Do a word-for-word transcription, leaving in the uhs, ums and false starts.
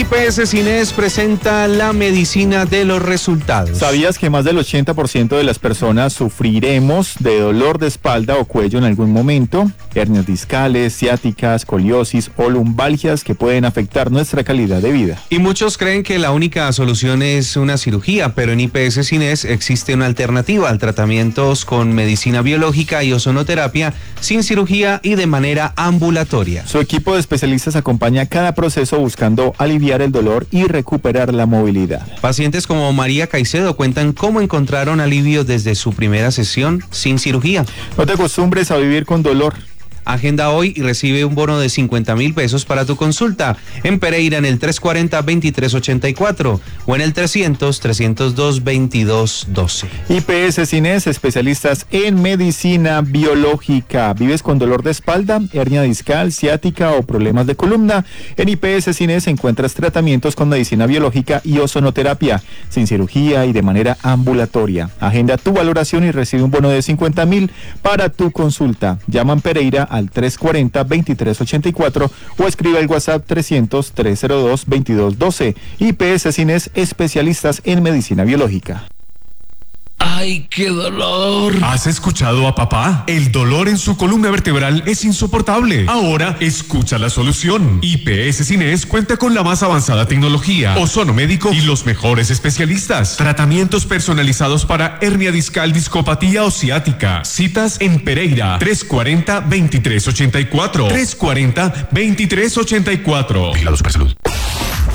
I P S Cines presenta la medicina de los resultados. ¿Sabías que más del ochenta por ciento de las personas sufriremos de dolor de espalda o cuello en algún momento? Hernias discales, ciáticas, escoliosis o lumbalgias que pueden afectar nuestra calidad de vida. Y muchos creen que la única solución es una cirugía, pero en I P S Cines existe una alternativa al tratamientos con medicina biológica y ozonoterapia sin cirugía y de manera ambulatoria. Su equipo de especialistas acompaña cada proceso buscando aliviar el dolor y recuperar la movilidad. Pacientes como María Caicedo cuentan cómo encontraron alivio desde su primera sesión sin cirugía. No te acostumbres a vivir con dolor. Agenda hoy y recibe un bono de cincuenta mil pesos para tu consulta. En Pereira en el tres cuarenta, veintitrés ochenta y cuatro o en el trescientos, trescientos dos, veintidós doce. I P S Cines, especialistas en medicina biológica. ¿Vives con dolor de espalda, hernia discal, ciática o problemas de columna? En I P S Cines encuentras tratamientos con medicina biológica y ozonoterapia, sin cirugía y de manera ambulatoria. Agenda tu valoración y recibe un bono de cincuenta mil para tu consulta. Llama en Pereira al tres cuarenta, veintitrés ochenta y cuatro o escribe al WhatsApp trescientos, trescientos dos, veintidós doce. I P S Cines, especialistas en medicina biológica. ¡Ay, qué dolor! ¿Has escuchado a papá? El dolor en su columna vertebral es insoportable. Ahora escucha la solución. I P S Cines cuenta con la más avanzada tecnología, ozono médico y los mejores especialistas. Tratamientos personalizados para hernia discal, discopatía o ciática. Citas en Pereira, tres cuarenta, veintitrés ochenta y cuatro. tres cuarenta, veintitrés ochenta y cuatro. Vigilado Supersalud.